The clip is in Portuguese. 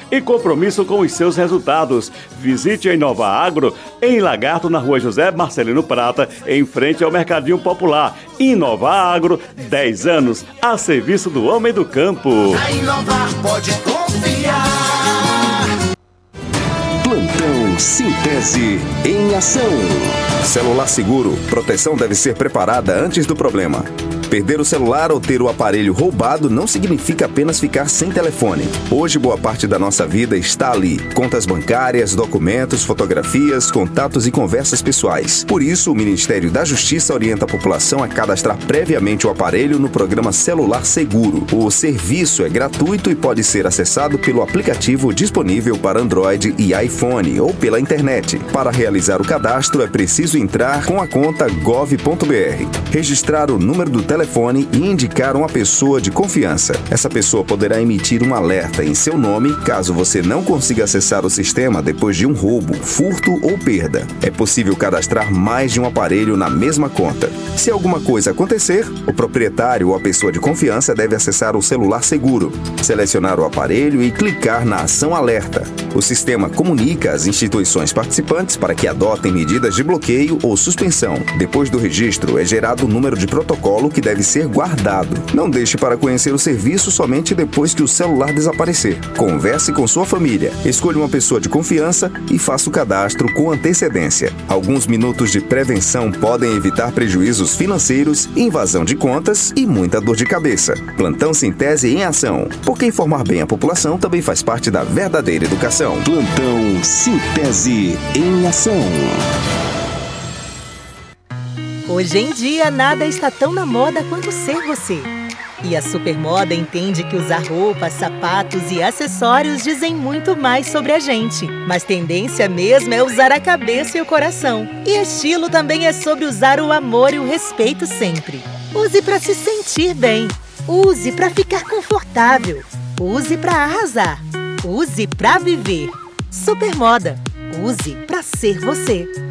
e compromisso com os seus resultados. Visite a Inova Agro em Lagarto, na Rua José Marcelino Prata, em frente ao Mercadinho Popular. Inova Agro, 10 anos a serviço do homem do campo. A Inovar pode confiar. Plantão Síntese em ação. Celular seguro. Proteção deve ser preparada antes do problema. Perder o celular ou ter o aparelho roubado não significa apenas ficar sem telefone. Hoje, boa parte da nossa vida está ali. Contas bancárias, documentos, fotografias, contatos e conversas pessoais. Por isso, o Ministério da Justiça orienta a população a cadastrar previamente o aparelho no programa Celular Seguro. O serviço é gratuito e pode ser acessado pelo aplicativo disponível para Android e iPhone ou pela internet. Para realizar o cadastro, é preciso entrar com a conta gov.br, registrar o número do telefone e indicar uma pessoa de confiança. Essa pessoa poderá emitir um alerta em seu nome caso você não consiga acessar o sistema depois de um roubo, furto ou perda. É possível cadastrar mais de um aparelho na mesma conta. Se alguma coisa acontecer, o proprietário ou a pessoa de confiança deve acessar o celular seguro, selecionar o aparelho e clicar na ação alerta. O sistema comunica às instituições participantes para que adotem medidas de bloqueio ou suspensão. Depois do registro, é gerado o número de protocolo que deve ser guardado. Não deixe para conhecer o serviço somente depois que o celular desaparecer. Converse com sua família, escolha uma pessoa de confiança e faça o cadastro com antecedência. Alguns minutos de prevenção podem evitar prejuízos financeiros, invasão de contas e muita dor de cabeça. Plantão Síntese em ação, porque informar bem a população também faz parte da verdadeira educação. Plantão Síntese em ação. Hoje em dia, nada está tão na moda quanto ser você. E a Supermoda entende que usar roupas, sapatos e acessórios dizem muito mais sobre a gente. Mas tendência mesmo é usar a cabeça e o coração. E estilo também é sobre usar o amor e o respeito sempre. Use para se sentir bem. Use para ficar confortável. Use para arrasar. Use para viver. Supermoda. Use para ser você.